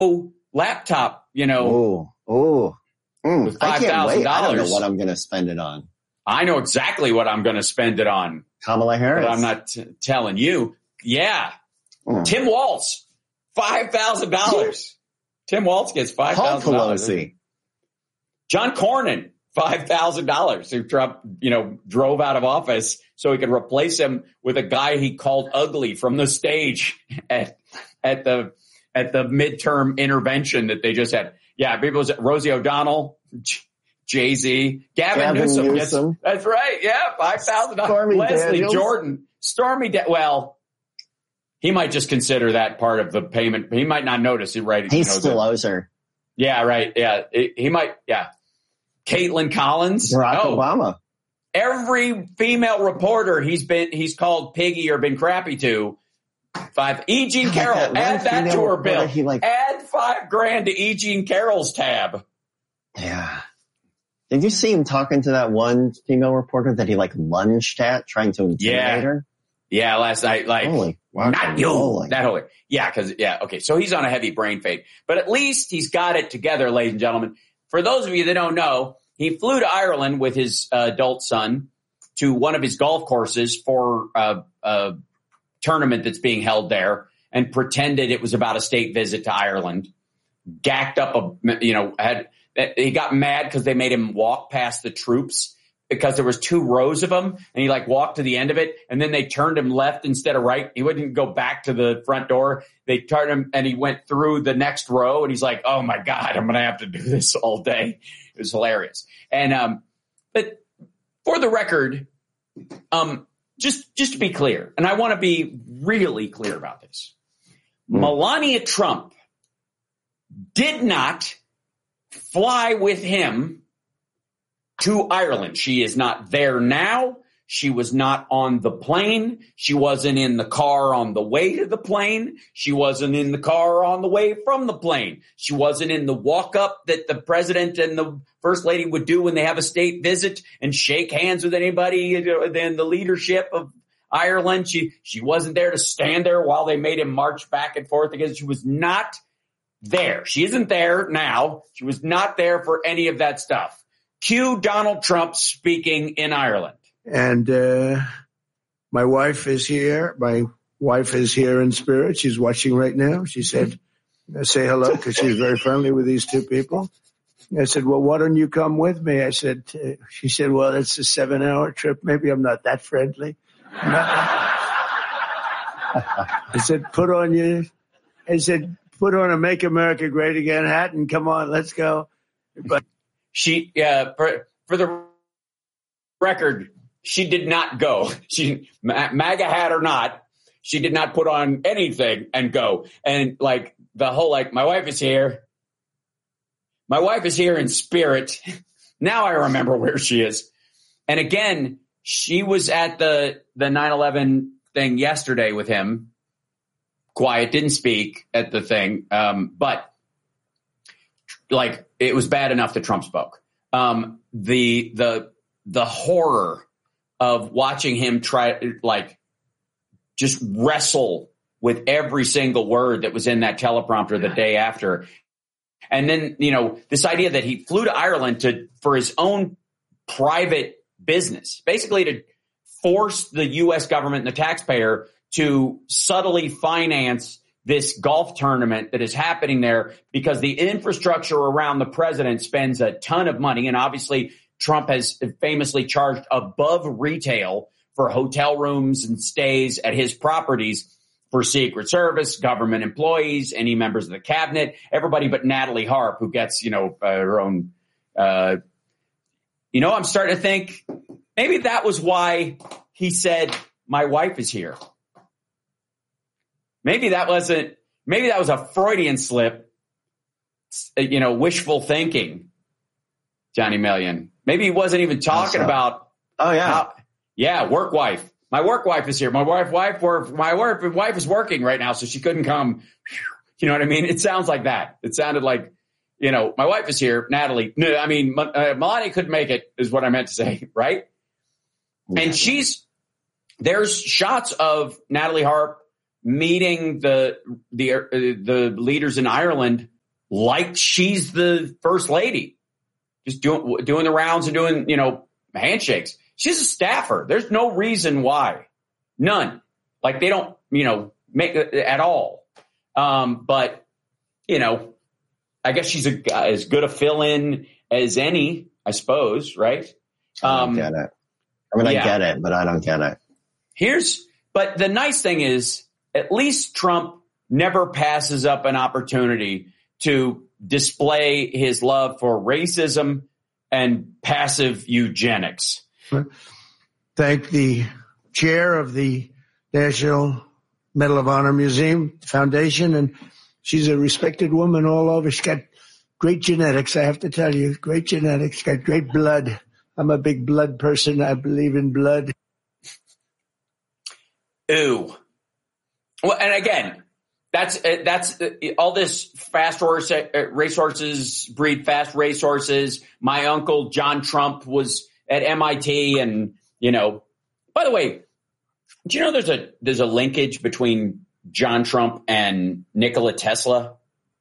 laptop, with $5,000. I don't know what I'm going to spend it on. I know exactly what I'm going to spend it on. Kamala Harris. But I'm not telling you. Yeah. Tim Walz, $5,000. Tim Walz gets $5,000. Paul Pelosi. John Cornyn, $5,000, who Trump, drove out of office so he could replace him with a guy he called ugly from the stage at the midterm intervention that they just had. Yeah, people was Rosie O'Donnell, Jay-Z, Gavin Newsom. That's right. Yeah, $5,000. Leslie Daniels. Jordan, well, he might just consider that part of the payment. He might not notice it, right? He still owes her. Yeah, right. Yeah, he might. Yeah. Caitlin Collins. Barack Obama. Every female reporter he's called piggy or been crappy to. E. Jean Carroll, add that to her bill. Add $5,000 to E. Jean Carroll's tab. Yeah. Did you see him talking to that one female reporter that he lunged at, trying to intimidate her? Yeah, last night, not you. That whole, okay. So he's on a heavy brain fade, but at least he's got it together, ladies and gentlemen. For those of you that don't know, he flew to Ireland with his adult son to one of his golf courses for a tournament that's being held there, and pretended it was about a state visit to Ireland. Gacked up he got mad because they made him walk past the troops because there was 2 rows of them, and he walked to the end of it, and then they turned him left instead of right. He wouldn't go back to the front door. They turned him, and he went through the next row, and he's like, "Oh my God, I'm going to have to do this all day." It was hilarious. And but for the record, just to be clear, and I want to be really clear about this, Melania Trump did not fly with him to Ireland. She is not there now. She was not on the plane. She wasn't in the car on the way to the plane. She wasn't in the car on the way from the plane. She wasn't in the walk up that the president and the first lady would do when they have a state visit and shake hands with anybody in the leadership of Ireland. She wasn't there to stand there while they made him march back and forth because she was not there. She isn't there now. She was not there for any of that stuff. Cue Donald Trump speaking in Ireland. And my wife is here. My wife is here in spirit. She's watching right now. She said, say hello, because she's very friendly with these 2 people. I said, well, why don't you come with me? She said, well, it's a 7-hour trip. Maybe I'm not that friendly. I said, put on a Make America Great Again hat and come on, let's go. But she, for the record, she did not go. She, MAGA hat or not, she did not put on anything and go. And the whole, my wife is here. My wife is here in spirit. Now I remember where she is. And again, she was at the 9/11 thing yesterday with him. Quiet, didn't speak at the thing. But it was bad enough that Trump spoke. The horror of watching him try, just wrestle with every single word that was in that teleprompter the day after. And then, this idea that he flew to Ireland for his own private business, basically to force the U.S. government and the taxpayer to subtly finance this golf tournament that is happening there because the infrastructure around the president spends a ton of money. And obviously Trump has famously charged above retail for hotel rooms and stays at his properties for Secret Service, government employees, any members of the cabinet, everybody but Natalie Harp, who gets, her own, I'm starting to think maybe that was why he said, my wife is here. Maybe that was a Freudian slip, wishful thinking, Johnny Million. Maybe he wasn't even talking about. Oh, yeah. Work wife. My work wife is here. My wife is working right now, so she couldn't come. You know what I mean? It sounds like that. It sounded like, my wife is here, Natalie. No, I mean, Melania couldn't make it is what I meant to say, right? Yeah. And there's shots of Natalie Harp meeting the leaders in Ireland like she's the first lady, just doing the rounds and doing, handshakes. She's a staffer. There's no reason why. None. Like they don't, make it at all. But, I guess she's as good a fill-in as any, I suppose, right? I don't get it. I get it, but I don't get it. But the nice thing is, at least Trump never passes up an opportunity to display his love for racism and passive eugenics. Thank the chair of the National Medal of Honor Museum Foundation, and she's a respected woman all over. She's got great genetics, I have to tell you. Great genetics, got great blood. I'm a big blood person. I believe in blood. Ooh. Well, and again, that's all this fast racehorses breed fast racehorses. My uncle John Trump was at MIT, and by the way, do you know there's a linkage between John Trump and Nikola Tesla?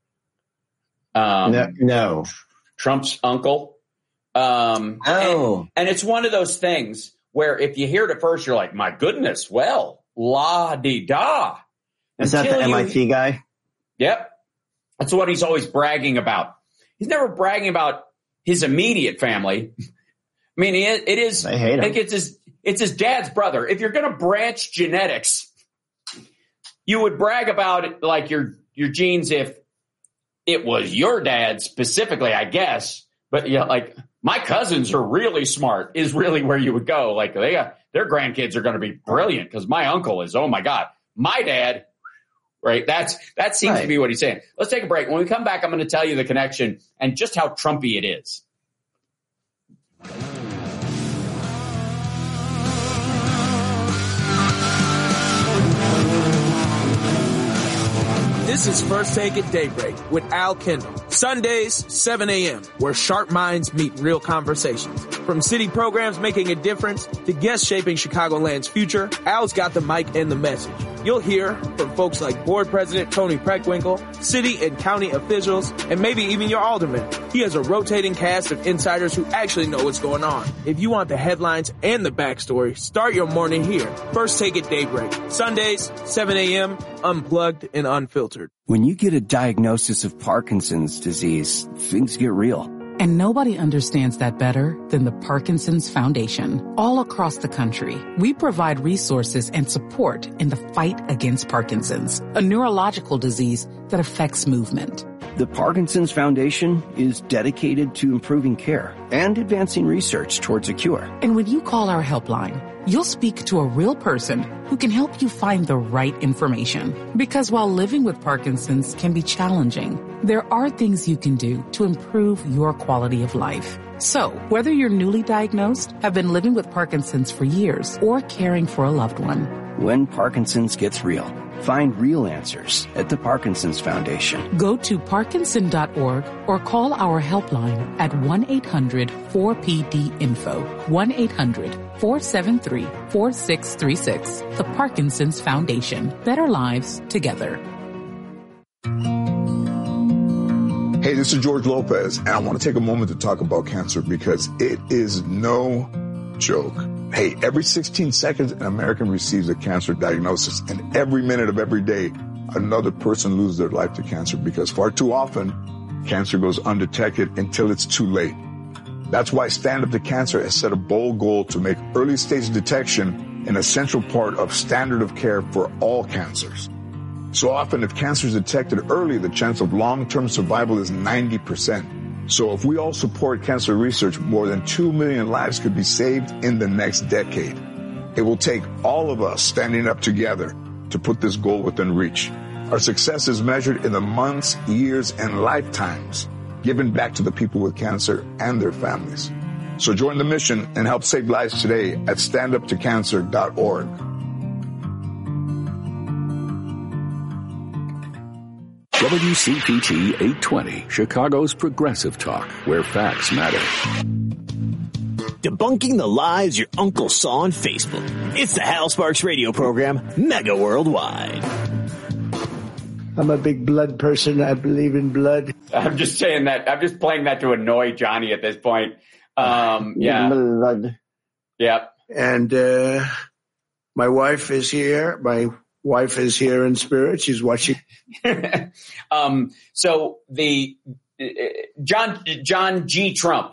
No. Trump's uncle. And it's one of those things where if you hear it at first, you're like, my goodness, well, la-di-da. Is that the MIT guy? Yep. That's what he's always bragging about. He's never bragging about his immediate family. I mean, it is. I hate him. Like it's his dad's brother. If you're going to branch genetics, you would brag about it like your genes if it was your dad specifically, I guess. But like my cousins are really smart is really where you would go. Like their grandkids are going to be brilliant because my uncle is, oh my God, my dad. Right. That seems to be what he's saying. Let's take a break. When we come back, I'm going to tell you the connection and just how Trumpy it is. This is First Take at Daybreak with Al Kendall. Sundays, 7 a.m., where sharp minds meet real conversations. From city programs making a difference to guests shaping Chicagoland's future, Al's got the mic and the message. You'll hear from folks like Board President Tony Preckwinkle, city and county officials, and maybe even your alderman. He has a rotating cast of insiders who actually know what's going on. If you want the headlines and the backstory, start your morning here. First Take at Daybreak. Sundays, 7 a.m., unplugged and unfiltered. When you get a diagnosis of Parkinson's disease, things get real. And nobody understands that better than the Parkinson's Foundation. All across the country, we provide resources and support in the fight against Parkinson's, a neurological disease that affects movement. The Parkinson's Foundation is dedicated to improving care and advancing research towards a cure. And when you call our helpline, you'll speak to a real person who can help you find the right information. Because while living with Parkinson's can be challenging, there are things you can do to improve your quality of life. So, whether you're newly diagnosed, have been living with Parkinson's for years, or caring for a loved one, when Parkinson's gets real, find real answers at the Parkinson's Foundation. Go to Parkinson.org or call our helpline at 1-800-4PD-INFO, 1-800-473-4636. The Parkinson's Foundation. Better lives together. Hey, this is George Lopez, and I want to take a moment to talk about cancer because it is no joke. Hey, every 16 seconds, an American receives a cancer diagnosis, and every minute of every day, another person loses their life to cancer because far too often, cancer goes undetected until it's too late. That's why Stand Up to Cancer has set a bold goal to make early stage detection an essential part of standard of care for all cancers. So often, if cancer is detected early, the chance of long-term survival is 90%. So if we all support cancer research, more than 2 million lives could be saved in the next decade. It will take all of us standing up together to put this goal within reach. Our success is measured in the months, years, and lifetimes given back to the people with cancer and their families. So join the mission and help save lives today at standuptocancer.org. WCPT 820, Chicago's progressive talk, where facts matter. Debunking the lies your uncle saw on Facebook. It's the Hal Sparks radio program, Mega Worldwide. I'm a big blood person. I believe in blood. I'm just saying that. I'm just playing that to annoy Johnny at this point. Yeah. Blood. Yep. And my wife is here. My wife is here in spirit. She's watching. So the John G. Trump,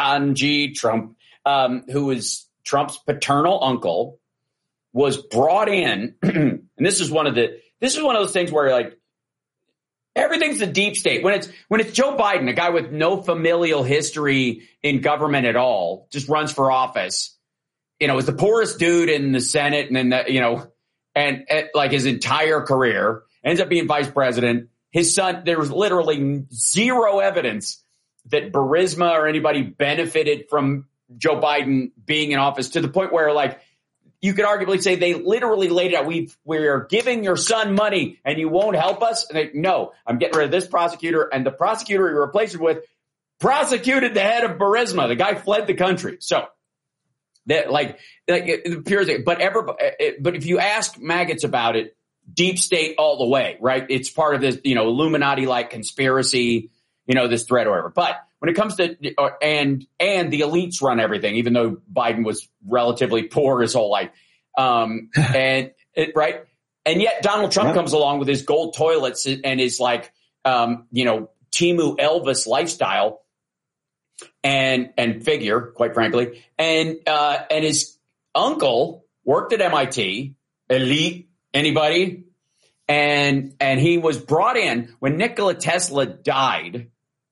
who is Trump's paternal uncle, was brought in, and this is one of those things where like everything's the deep state. When it's Joe Biden, a guy with no familial history in government at all, just runs for office, is the poorest dude in the Senate, and then and like his entire career, ends up being vice president. His son, there was literally zero evidence that Burisma or anybody benefited from Joe Biden being in office, to the point where, like, you could arguably say they literally laid it out. We're giving your son money and you won't help us. And no, I'm getting rid of this prosecutor. And the prosecutor he replaced it with prosecuted the head of Burisma. The guy fled the country. So that but if you ask maggots about it, deep state all the way, right? It's part of this, Illuminati-like conspiracy, this threat or whatever. But when it comes to, and the elites run everything, even though Biden was relatively poor his whole life. Right. And yet Donald Trump comes along with his gold toilets and his Timu Elvis lifestyle and figure, quite frankly. And his uncle worked at MIT, elite, anybody? And he was brought in when Nikola Tesla died.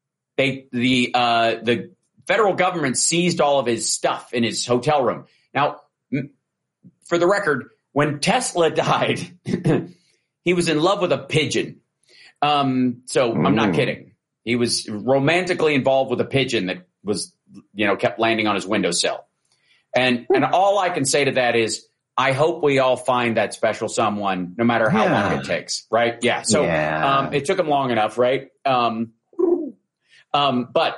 The federal government seized all of his stuff in his hotel room. Now, for the record, when Tesla died, he was in love with a pigeon. I'm not kidding. He was romantically involved with a pigeon that was, kept landing on his windowsill. And all I can say to that is, I hope we all find that special someone, no matter how long it takes. Right? Yeah. So, it took him long enough, right? But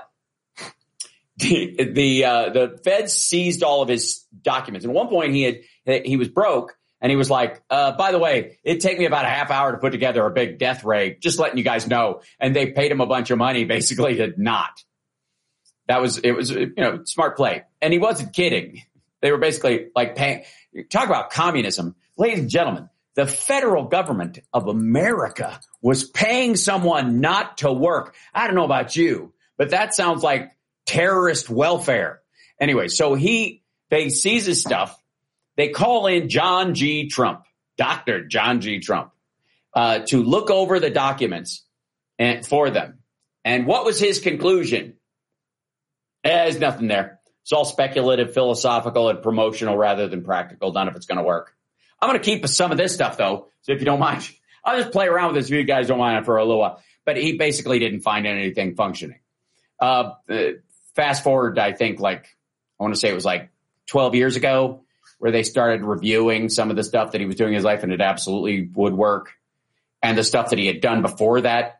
the feds seized all of his documents. And at one point he was broke, and he was like, by the way, it'd take me about a half hour to put together a big death ray, just letting you guys know. And they paid him a bunch of money basically to not. It was smart play. And he wasn't kidding. They were basically like paying, talk about communism. Ladies and gentlemen, the federal government of America was paying someone not to work. I don't know about you, but that sounds like terrorist welfare. Anyway, so they seize his stuff. They call in John G. Trump, Dr. John G. Trump, to look over the documents for them. And what was his conclusion? There's nothing there. It's all speculative, philosophical, and promotional rather than practical. None of it's going to work. I'm going to keep some of this stuff, though, so if you don't mind. I'll just play around with this if you guys don't mind for a little while. But he basically didn't find anything functioning. Fast forward, I think, I want to say it was 12 years ago, where they started reviewing some of the stuff that he was doing in his life, and it absolutely would work. And the stuff that he had done before that,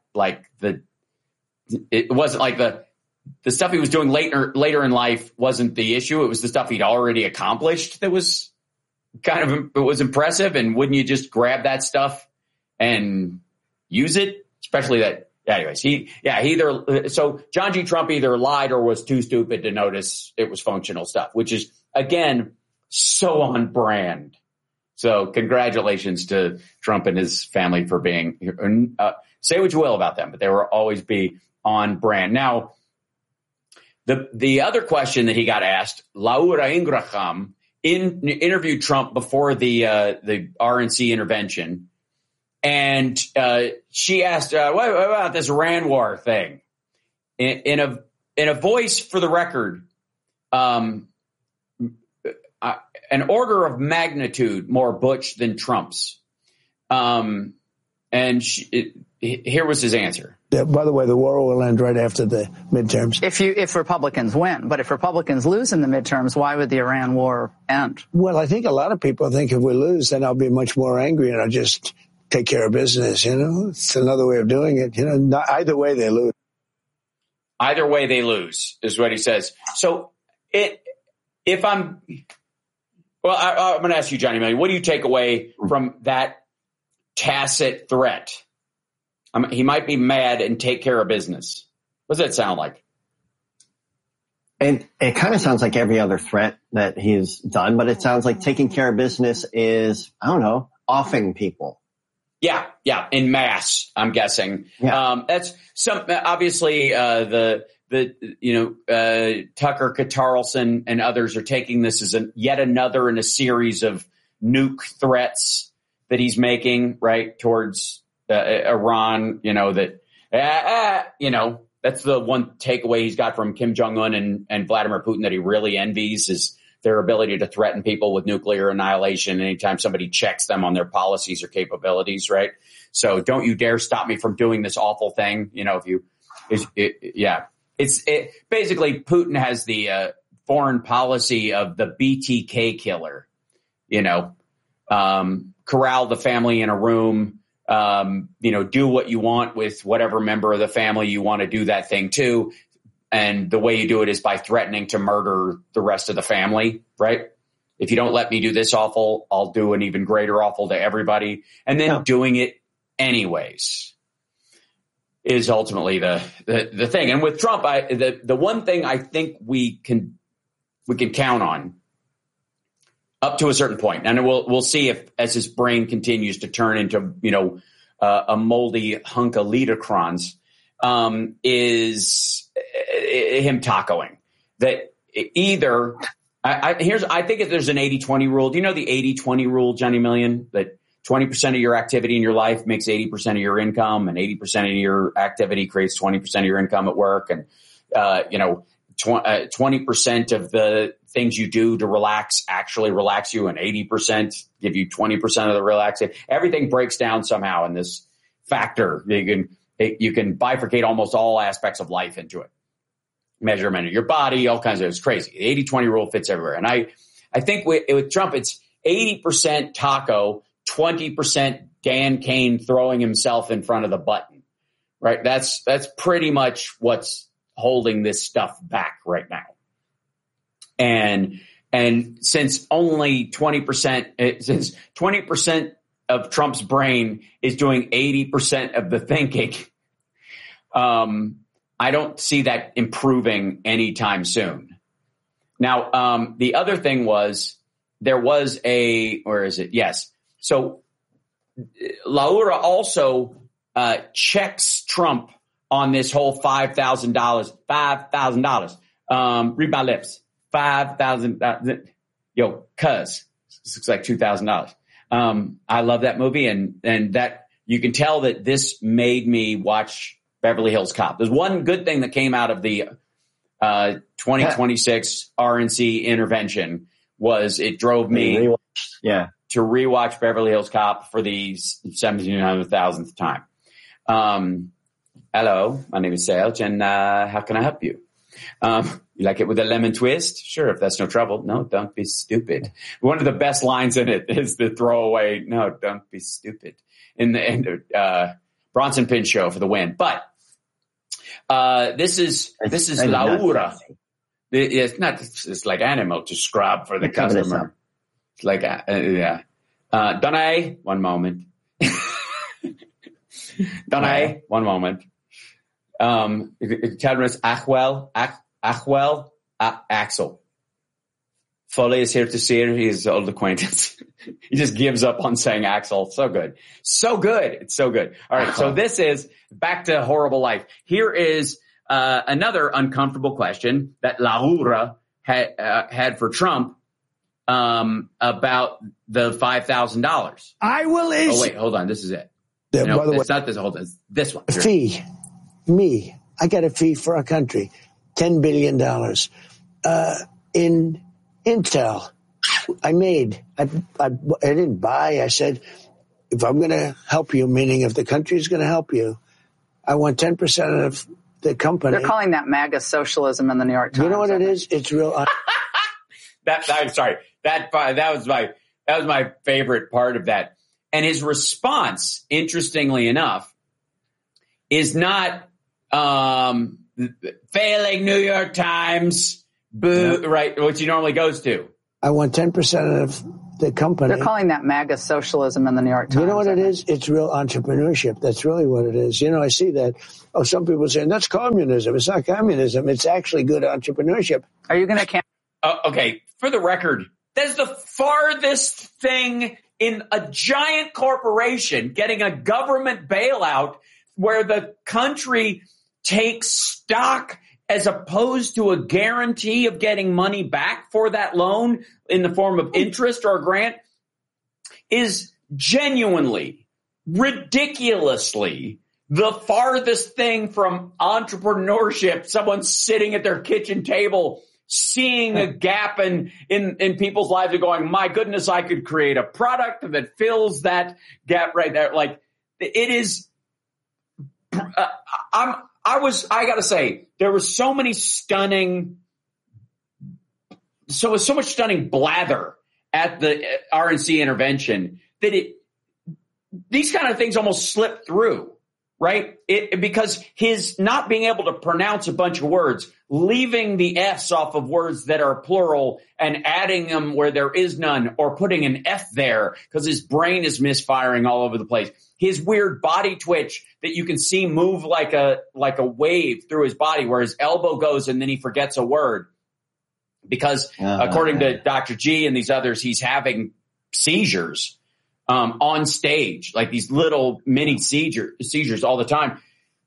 it wasn't like the stuff he was doing later in life wasn't the issue. It was the stuff he'd already accomplished that was it was impressive. And wouldn't you just grab that stuff and use it? Especially that. Anyways, so John G. Trump either lied or was too stupid to notice it was functional stuff, which is, again, so on brand. So congratulations to Trump and his family for being, say what you will about them, but they will always be on brand. Now, the other question that he got asked, Laura Ingraham interviewed Trump before the RNC intervention. And she asked, what about this Iran war thing? In a voice, for the record, an order of magnitude more butch than Trump's. Here was his answer. By the way, the war will end right after the midterms. If Republicans win, but if Republicans lose in the midterms, why would the Iran war end? Well, I think a lot of people think if we lose, then I'll be much more angry and I'll just take care of business. It's another way of doing it. Either way they lose. Either way they lose is what he says. So I'm going to ask you, Johnny Million, what do you take away from that tacit threat He might be mad and take care of business. What does that sound like? And it kind of sounds like every other threat that he's done, but it sounds like taking care of business is, I don't know, offing people. Yeah, in mass, I'm guessing. Yeah. That's obviously Tucker Carlson and others are taking this as yet another in a series of nuke threats that he's making, right, towards Iran. That's the one takeaway he's got from Kim Jong-un and Vladimir Putin that he really envies is their ability to threaten people with nuclear annihilation anytime somebody checks them on their policies or capabilities, right? So don't you dare stop me from doing this awful thing. Basically Putin has the foreign policy of the BTK killer, corral the family in a room, do what you want with whatever member of the family you want to do that thing to. And the way you do it is by threatening to murder the rest of the family, right? If you don't let me do this awful, I'll do an even greater awful to everybody. And then doing it anyways is ultimately the thing. And with Trump, the one thing I think we can count on up to a certain point, and we'll see if as his brain continues to turn into a moldy hunk of Liederkranz, is him tacoing that either I think if there's an 80-20 rule. Do you know the 80-20 rule, Johnny Million? That 20% of your activity in your life makes 80% of your income, and 80% of your activity creates 20% of your income at work, and 20% of the things you do to relax actually relax you, and 80% give you 20% of the relaxation. Everything breaks down somehow in this factor. You can bifurcate almost all aspects of life into it. Measurement of your body, all kinds of, it's crazy. The 80-20 rule fits everywhere. And I think with Trump, it's 80% taco, 20% Dan Cain throwing himself in front of the button, right? That's pretty much what's holding this stuff back right now. And since only 20% of Trump's brain is doing 80% of the thinking, I don't see that improving anytime soon. Now, the other thing was there was where is it? Yes. So Laura also checks Trump on this whole $5,000. Read my lips. $5,000. Yo, cuz this looks like $2,000. I love that movie, and that you can tell that this made me watch Beverly Hills Cop. There's one good thing that came out of the 2026 RNC intervention was it drove me to rewatch Beverly Hills Cop for the 17,000th time. Hello, my name is Serge, and how can I help you? You like it with a lemon twist? Sure, if that's no trouble. No, don't be stupid. One of the best lines in it is the throwaway, no, don't be stupid, in the Bronson Pinchot show for the win. But this is Laura. It's like animal to scrub for the customer. It's like, Donay, one moment. Donay, one moment. Tell us Achwell, Axel. Foley is here to see her. He's old acquaintance. He just gives up on saying Axel. So good. So good. It's so good. All right. So this is back to horrible life. Here is another uncomfortable question that Laura had for Trump about the $5,000. I will issue. Oh, wait, hold on. This is it. By the way, it's not this. Hold on. This one. A fee. Me. I got a fee for our country. $10 billion. In Intel, I didn't buy. I said, if I'm going to help you, meaning if the country is going to help you, I want 10% of the company. They're calling that MAGA socialism in the New York Times. You know what it is? It's real. I'm sorry. That was my favorite part of that. And his response, interestingly enough, is not failing New York Times, boo, right, which he normally goes to. I want 10% of the company. They're calling that MAGA socialism in the New York Times. You know what it is? It's real entrepreneurship. That's really what it is. I see that. Oh, some people are saying that's communism. It's not communism. It's actually good entrepreneurship. Are you going to okay, for the record, that's the farthest thing in a giant corporation getting a government bailout where the country takes stock as opposed to a guarantee of getting money back for that loan in the form of interest or a grant is genuinely, ridiculously the farthest thing from entrepreneurship. Someone sitting at their kitchen table seeing a gap in people's lives and going, my goodness, I could create a product that fills that gap right there. Like, it is, I gotta say, there was so much stunning blather at the RNC intervention that these kind of things almost slipped through, right? Because his not being able to pronounce a bunch of words, leaving the F's off of words that are plural and adding them where there is none, or putting an F there because his brain is misfiring all over the place. His weird body twitch that you can see move like a wave through his body where his elbow goes and then he forgets a word because according to Dr. G and these others, he's having seizures on stage, like these little mini seizures all the time.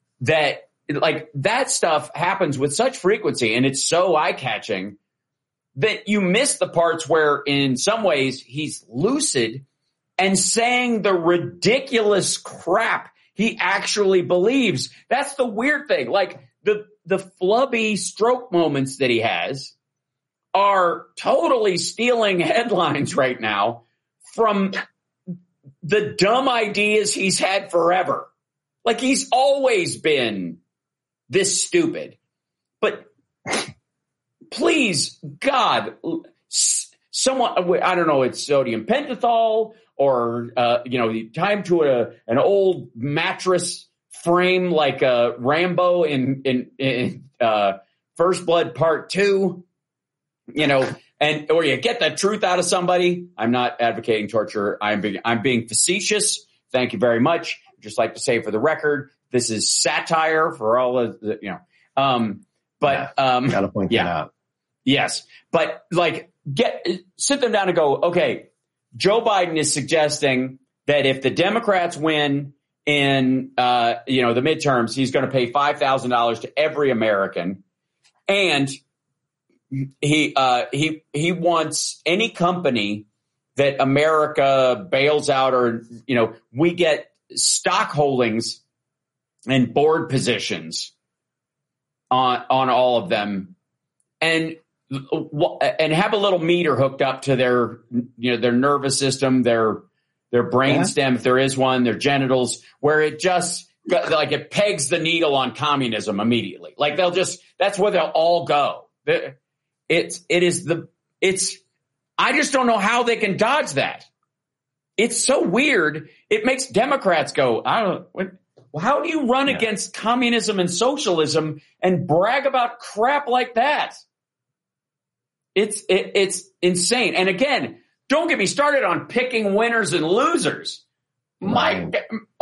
That stuff happens with such frequency and it's so eye-catching that you miss the parts where in some ways he's lucid and saying the ridiculous crap he actually believes. That's the weird thing. Like the flubby stroke moments that he has are totally stealing headlines right now from the dumb ideas he's had forever. Like he's always been this stupid. But please, God, someone, I don't know, it's sodium pentothal or, time to an old mattress frame like Rambo in First Blood Part 2, or you get the truth out of somebody. I'm not advocating torture. I'm being facetious. Thank you very much. I'd just like to say for the record, this is satire for all of the, gotta point that out. Yes. But sit them down and go, okay, Joe Biden is suggesting that if the Democrats win in, the midterms, he's going to pay $5,000 to every American. And he wants any company that America bails out or, we get stock holdings and board positions on all of them and have a little meter hooked up to their nervous system, their brainstem, if there is one, their genitals, where it just it pegs the needle on communism immediately. Like that's where they'll all go. I just don't know how they can dodge that. It's so weird. It makes Democrats go, how do you run against communism and socialism and brag about crap like that? It's insane. And again, don't get me started on picking winners and losers. We're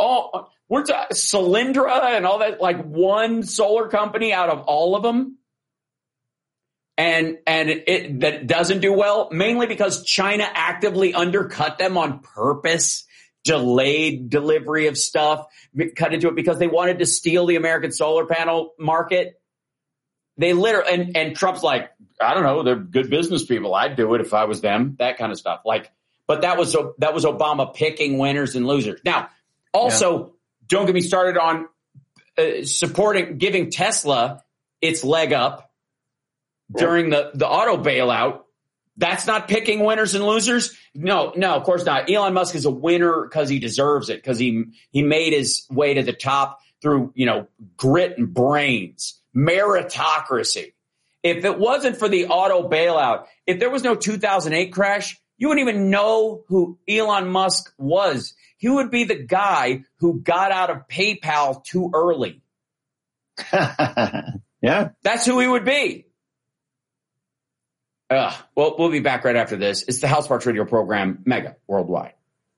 Solyndra and all that, like one solar company out of all of them. And that doesn't do well, mainly because China actively undercut them on purpose, delayed delivery of stuff, cut into it because they wanted to steal the American solar panel market. They literally, and Trump's like, I don't know, they're good business people. I'd do it if I was them, that kind of stuff. But that was Obama picking winners and losers. Now, also, don't get me started on giving Tesla its leg up during the auto bailout. That's not picking winners and losers. No, of course not. Elon Musk is a winner because he deserves it, because he made his way to the top through, grit and brains, meritocracy. If it wasn't for the auto bailout, if there was no 2008 crash, you wouldn't even know who Elon Musk was. He would be the guy who got out of PayPal too early. Yeah. That's who he would be. Well, we'll be back right after this. It's the Hal Sparks Radio program, Mega Worldwide.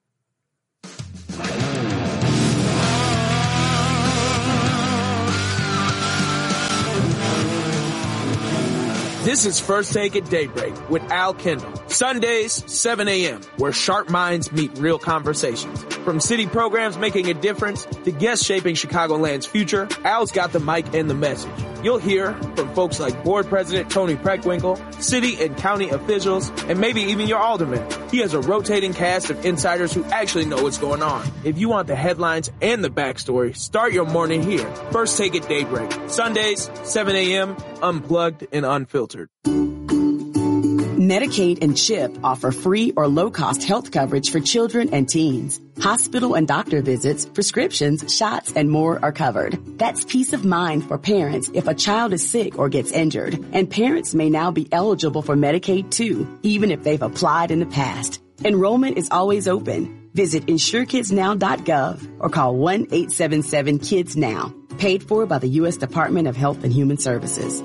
This is First Take at Daybreak with Al Kendall. Sundays, 7 a.m., where sharp minds meet real conversations. From city programs making a difference to guests shaping Chicagoland's future, Al's got the mic and the message. You'll hear from folks like Board President Tony Preckwinkle, city and county officials, and maybe even your alderman. He has a rotating cast of insiders who actually know what's going on. If you want the headlines and the backstory, start your morning here. First Take at Daybreak. Sundays, 7 a.m., unplugged and unfiltered. Medicaid and CHIP offer free or low-cost health coverage for children and teens. Hospital and doctor visits, prescriptions, shots, and more are covered. That's peace of mind for parents if a child is sick or gets injured. And parents may now be eligible for Medicaid too, even if they've applied in the past. Enrollment is always open. Visit InsureKidsNow.gov or call 1-877-KIDS-NOW. Paid for by the U.S. Department of Health and Human Services.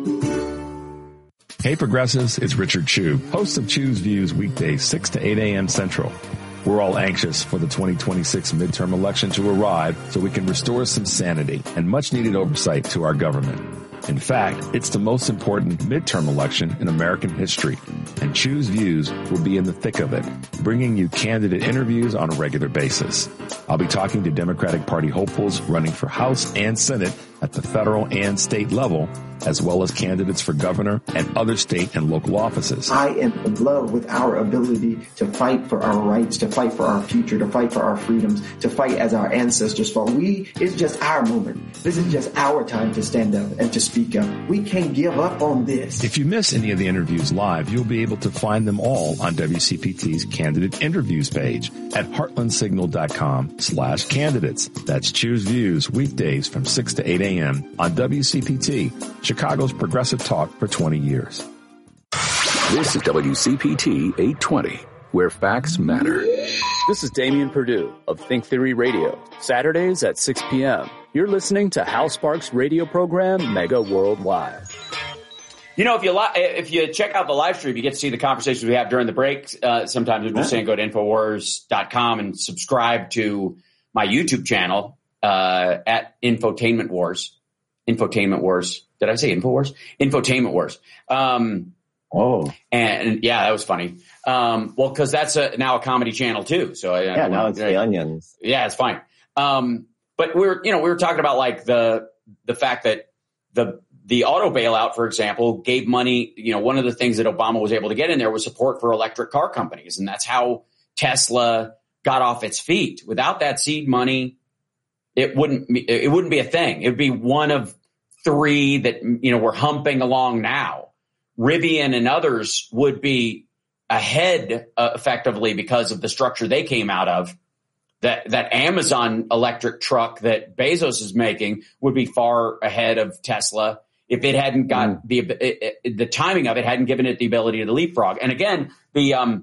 Hey Progressives, it's Richard Chu, host of Chu's Views weekdays 6 to 8 a.m. Central. We're all anxious for the 2026 midterm election to arrive so we can restore some sanity and much needed oversight to our government. In fact, it's the most important midterm election in American history, and Chu's Views will be in the thick of it, bringing you candidate interviews on a regular basis. I'll be talking to Democratic Party hopefuls running for House and Senate at the federal and state level, as well as candidates for governor and other state and local offices. I am in love with our ability to fight for our rights, to fight for our future, to fight for our freedoms, to fight as our ancestors fought. It's just our moment. This is just our time to stand up and to speak up. We can't give up on this. If you miss any of the interviews live, you'll be able to find them all on WCPT's candidate interviews page at heartlandsignal.com/candidates. That's Choose Views weekdays from 6 to 8 a.m. on WCPT, Chicago's progressive talk for 20 years. This is WCPT 820, where facts matter. This is Damian Perdue of Think Theory Radio, Saturdays at 6 p.m. You're listening to Hal Sparks' radio program, Mega Worldwide. You know, if you check out the live stream, you get to see the conversations we have during the break. Sometimes we're just saying go to Infowars.com and subscribe to my YouTube channel at Infotainment Wars. Infotainment Wars. Did I say Infowars? Infotainment Wars. And yeah, that was funny. Well, because that's now a comedy channel too. So now it's The Onions. Yeah, it's fine. But we were talking about like the fact that the auto bailout, for example, gave money. You know, one of the things that Obama was able to get in there was support for electric car companies, and that's how Tesla got off its feet. Without that seed money, it wouldn't be a thing. It would be one of three that, you know, we're humping along now. Rivian and others would be ahead effectively because of the structure they came out of. That Amazon electric truck that Bezos is making would be far ahead of Tesla if it hadn't got the timing of it hadn't given it the ability to leapfrog. And again, the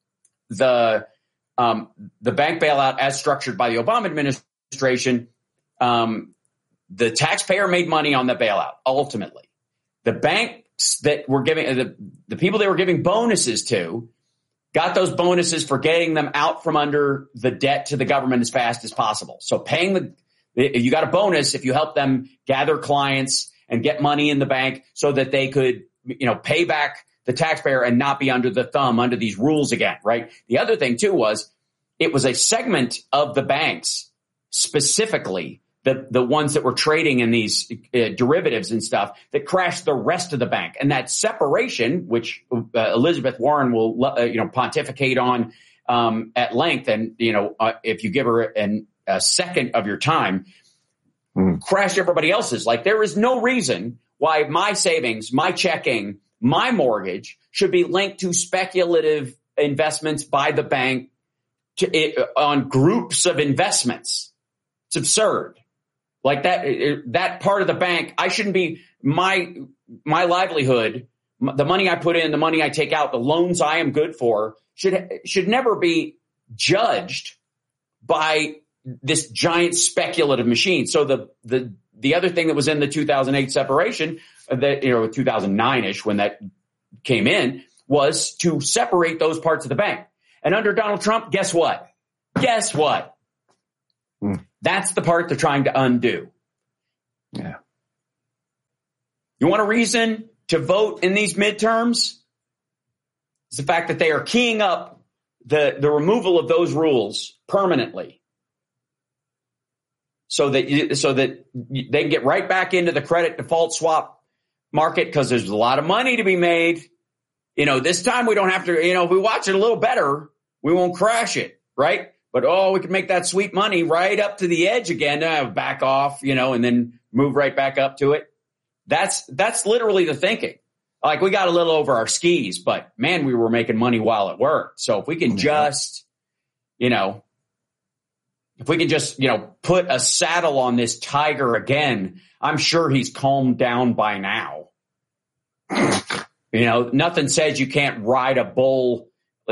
bank bailout as structured by the Obama administration, the taxpayer made money on the bailout. Ultimately, the banks that were giving the people they were giving bonuses to got those bonuses for getting them out from under the debt to the government as fast as possible. So you got a bonus if you help them gather clients and get money in the bank so that they could, you know, pay back the taxpayer and not be under the thumb under these rules again, right? The other thing too was it was a segment of the banks, specifically the ones that were trading in these derivatives and stuff, that crashed the rest of the bank. And that separation, which Elizabeth Warren will pontificate on at length, and if you give her a second of your time, crash everybody else's. Like, there is no reason why my savings, my checking, my mortgage should be linked to speculative investments by the bank on groups of investments. It's absurd. Like that part of the bank, I shouldn't be my livelihood, the money I put in, the money I take out, the loans I am good for should never be judged by this giant speculative machine. So the other thing that was in the 2008 separation, that 2009-ish, when that came in was to separate those parts of the bank. And under Donald Trump, guess what? Guess what? That's the part they're trying to undo. Yeah. You want a reason to vote in these midterms? It's the fact that they are keying up the removal of those rules permanently, so that they can get right back into the credit default swap market, because there's a lot of money to be made. This time we don't have to, if we watch it a little better, we won't crash it, right? But, we can make that sweet money right up to the edge again, back off, and then move right back up to it. That's literally the thinking. Like, we got a little over our skis, but man, we were making money while it worked. So if we can just, put a saddle on this tiger again, I'm sure he's calmed down by now. Nothing says you can't ride a bull,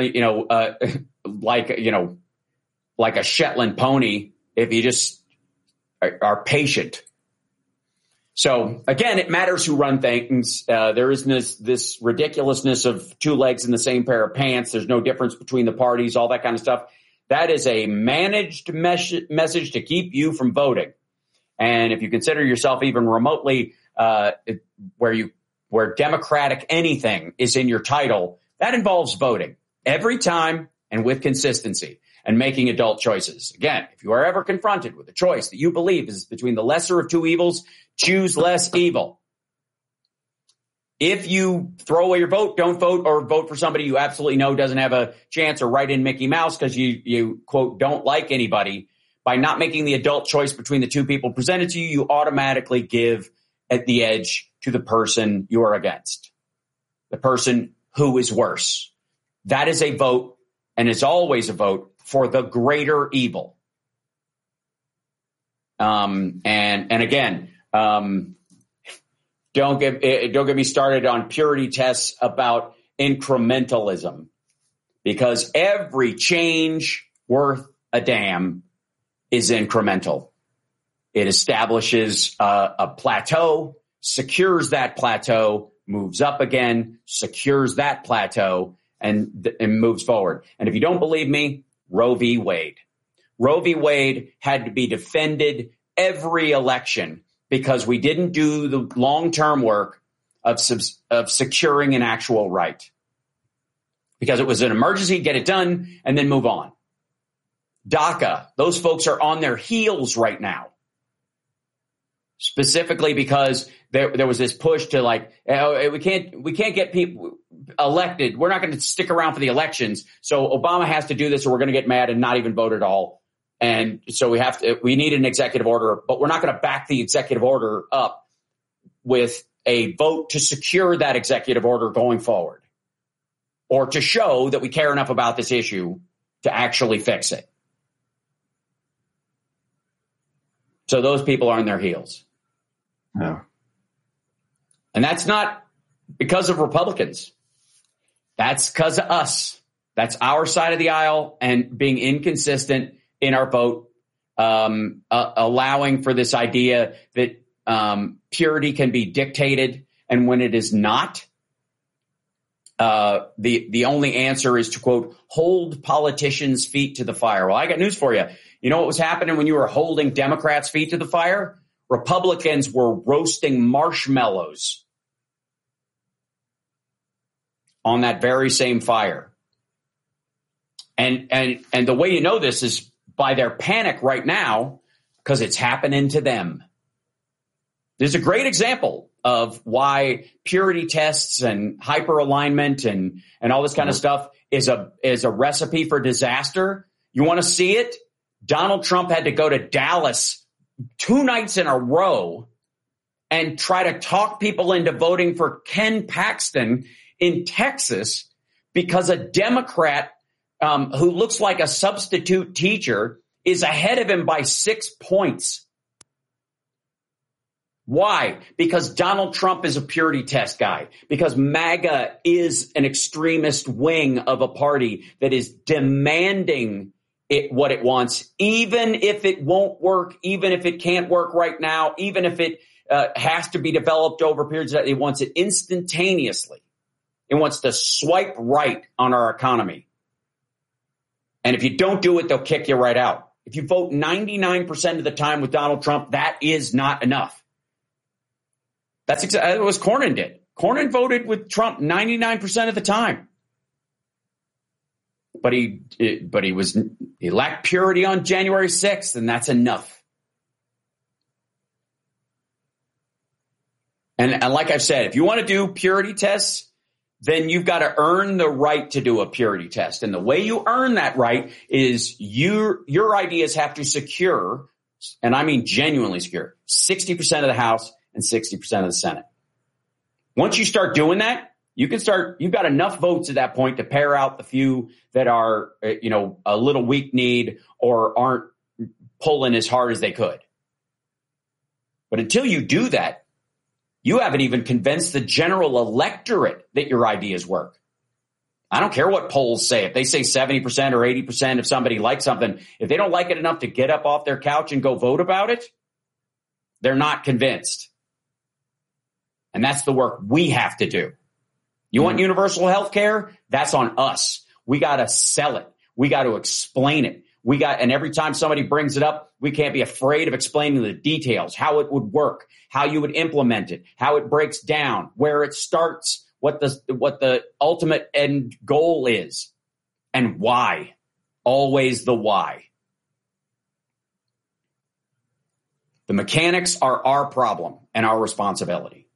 like a Shetland pony if you just are patient. So again, it matters who run things. There isn't this ridiculousness of two legs in the same pair of pants. There's no difference between the parties, all that kind of stuff. That is a managed message to keep you from voting. And if you consider yourself even remotely where Democratic anything is in your title, that involves voting every time and with consistency and making adult choices. Again, if you are ever confronted with a choice that you believe is between the lesser of two evils, choose less evil. If you throw away your vote, don't vote, or vote for somebody you absolutely know doesn't have a chance, or write in Mickey Mouse because you quote, don't like anybody, by not making the adult choice between the two people presented to you, you automatically give at the edge to the person you are against, the person who is worse. That is a vote, and is always a vote for the greater evil. And again, don't get me started on purity tests about incrementalism, because every change worth a damn is incremental. It establishes a plateau, secures that plateau, moves up again, secures that plateau, and moves forward. And if you don't believe me, Roe v. Wade. Roe v. Wade had to be defended every election because we didn't do the long-term work of securing an actual right. Because it was an emergency, get it done, and then move on. DACA, those folks are on their heels right now. Specifically because there was this push to we can't get people elected. We're not going to stick around for the elections. So Obama has to do this, or we're going to get mad and not even vote at all. And so we need an executive order, but we're not going to back the executive order up with a vote to secure that executive order going forward, or to show that we care enough about this issue to actually fix it. So those people are on their heels. No. And that's not because of Republicans. That's because of us. That's our side of the aisle, and being inconsistent in our vote, allowing for this idea that purity can be dictated, and when it is not, the only answer is to, quote, hold politicians' feet to the fire. Well, I got news for you. You know what was happening when you were holding Democrats' feet to the fire? Republicans were roasting marshmallows on that very same fire. And the way you know this is by their panic right now, because it's happening to them. There's a great example of why purity tests and hyperalignment and all this kind of stuff is a recipe for disaster. You want to see it? Donald Trump had to go to Dallas 2 nights in a row and try to talk people into voting for Ken Paxton in Texas because a Democrat who looks like a substitute teacher is ahead of him by 6 points. Why? Because Donald Trump is a purity test guy. Because MAGA is an extremist wing of a party that is demanding what it wants, even if it won't work, even if it can't work right now, even if it has to be developed over periods of time. It wants it instantaneously. It wants to swipe right on our economy. And if you don't do it, they'll kick you right out. If you vote 99% of the time with Donald Trump, that is not enough. That's exactly what Cornyn did. Cornyn voted with Trump 99% of the time. But he lacked purity on January 6th, and that's enough. And like I've said, if you want to do purity tests, then you've got to earn the right to do a purity test. And the way you earn that right is your ideas have to secure, and I mean genuinely secure, 60% of the House and 60% of the Senate. Once you start doing that, you've got enough votes at that point to pare out the few that are, a little weak-kneed or aren't pulling as hard as they could. But until you do that, you haven't even convinced the general electorate that your ideas work. I don't care what polls say. If they say 70% or 80% if somebody likes something, if they don't like it enough to get up off their couch and go vote about it, they're not convinced. And that's the work we have to do. You want universal health care? That's on us. We got to sell it. We got to explain it. And every time somebody brings it up, we can't be afraid of explaining the details, how it would work, how you would implement it, how it breaks down, where it starts, what the ultimate end goal is, and why. Always the why. The mechanics are our problem and our responsibility.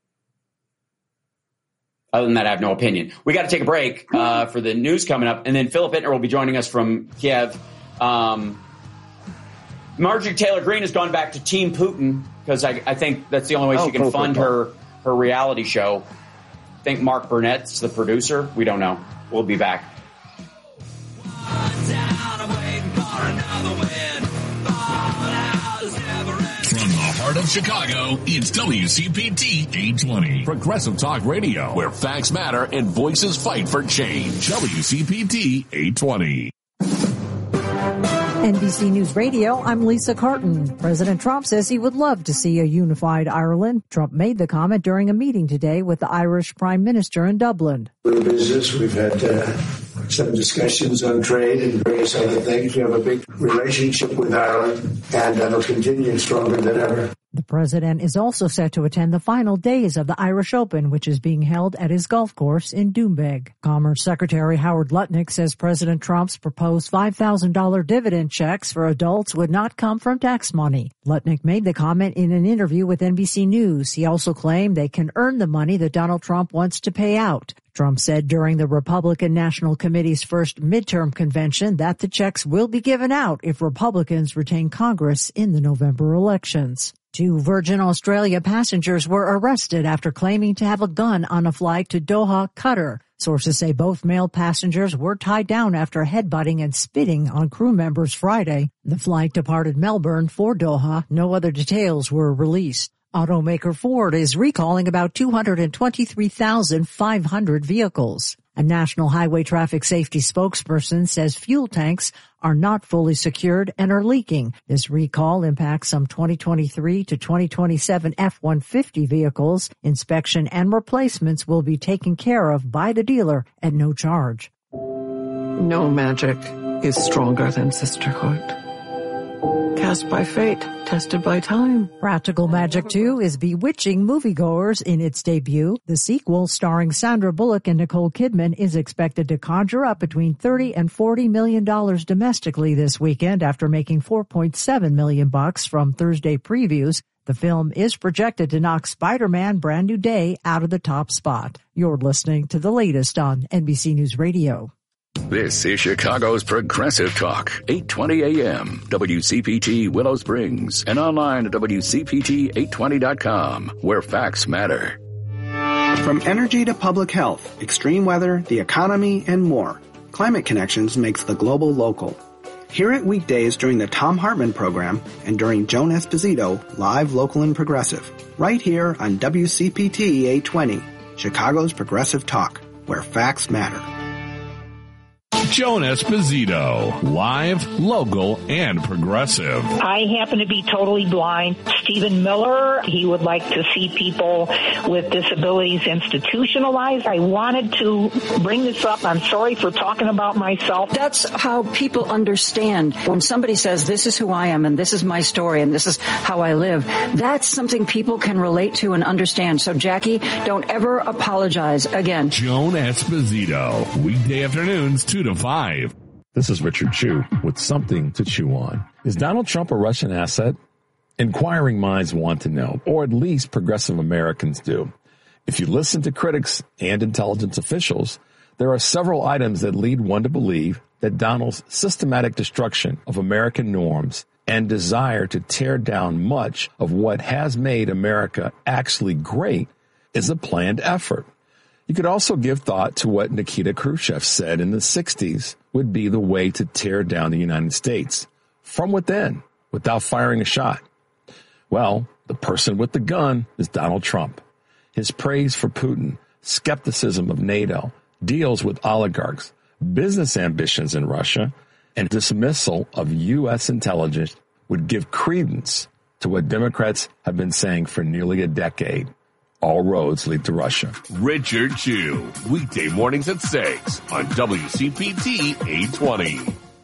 Other than that, I have no opinion. We got to take a break for the news coming up, and then Philip Ittner will be joining us from Kiev. Marjorie Taylor Greene has gone back to Team Putin because I think that's the only way she can fund her reality show. I think Mark Burnett's the producer. We don't know. We'll be back. From the heart of Chicago, it's WCPT 820. Progressive Talk Radio, where facts matter and voices fight for change. WCPT 820. NBC News Radio, I'm Lisa Carton. President Trump says he would love to see a unified Ireland. Trump made the comment during a meeting today with the Irish Prime Minister in Dublin. With business, we've had some discussions on trade and various other things. We have a big relationship with Ireland, and that'll continue stronger than ever. The president is also set to attend the final days of the Irish Open, which is being held at his golf course in Doonbeg. Commerce Secretary Howard Lutnick says President Trump's proposed $5,000 dividend checks for adults would not come from tax money. Lutnick made the comment in an interview with NBC News. He also claimed they can earn the money that Donald Trump wants to pay out. Trump said during the Republican National Committee's first midterm convention that the checks will be given out if Republicans retain Congress in the November elections. 2 Virgin Australia passengers were arrested after claiming to have a gun on a flight to Doha, Qatar. Sources say both male passengers were tied down after headbutting and spitting on crew members Friday. The flight departed Melbourne for Doha. No other details were released. Automaker Ford is recalling about 223,500 vehicles. A National Highway Traffic Safety spokesperson says fuel tanks are not fully secured and are leaking. This recall impacts some 2023 to 2027 F-150 vehicles. Inspection and replacements will be taken care of by the dealer at no charge. No magic is stronger than sisterhood. Cast by fate, tested by time. Practical Magic 2 is bewitching moviegoers in its debut. The sequel, starring Sandra Bullock and Nicole Kidman, is expected to conjure up between $30 and $40 million domestically this weekend after making $4.7 million from Thursday previews. The film is projected to knock Spider-Man Brand New Day out of the top spot. You're listening to the latest on NBC News Radio. This is Chicago's Progressive Talk, 820 AM, WCPT Willow Springs, and online at WCPT820.com, where facts matter. From energy to public health, extreme weather, the economy, and more, Climate Connections makes the global local. Hear it weekdays during the Thom Hartmann program and during Joan Esposito, live, local, and progressive, right here on WCPT 820, Chicago's Progressive Talk, where facts matter. Joan Esposito, live, local, and progressive. I happen to be totally blind. Stephen Miller, he would like to see people with disabilities institutionalized. I wanted to bring this up. I'm sorry for talking about myself. That's how people understand. When somebody says, this is who I am and this is my story and this is how I live, that's something people can relate to and understand. So, Jackie, don't ever apologize again. Joan Esposito, weekday afternoons 2 to 5. This is Richard Chew with something to chew on. Is Donald Trump a Russian asset? Inquiring minds want to know, or at least progressive Americans do. If you listen to critics and intelligence officials, there are several items that lead one to believe that Donald's systematic destruction of American norms and desire to tear down much of what has made America actually great is a planned effort. You could also give thought to what Nikita Khrushchev said in the 60s would be the way to tear down the United States from within without firing a shot. Well, the person with the gun is Donald Trump. His praise for Putin, skepticism of NATO, deals with oligarchs, business ambitions in Russia, and dismissal of U.S. intelligence would give credence to what Democrats have been saying for nearly a decade. All roads lead to Russia. Richard Chew, weekday mornings at 6 on WCPT 820.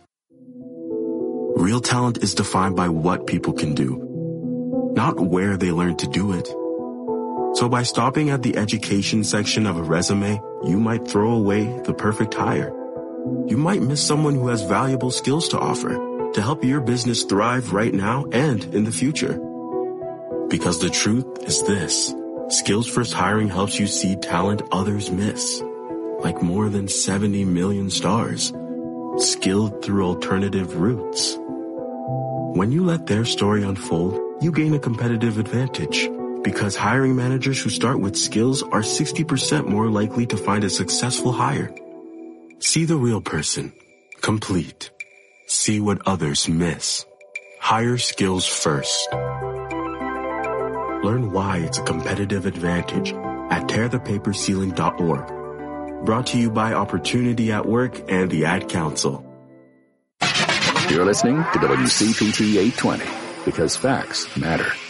Real talent is defined by what people can do, not where they learn to do it. So by stopping at the education section of a resume, you might throw away the perfect hire. You might miss someone who has valuable skills to offer to help your business thrive right now and in the future. Because the truth is this. Skills First Hiring helps you see talent others miss, like more than 70 million stars, skilled through alternative routes. When you let their story unfold, you gain a competitive advantage, because hiring managers who start with skills are 60% more likely to find a successful hire. See the real person, complete. See what others miss. Hire skills first. Learn why it's a competitive advantage at tearthepaperceiling.org. Brought to you by Opportunity at Work and the Ad Council. You're listening to WCPT 820 because facts matter.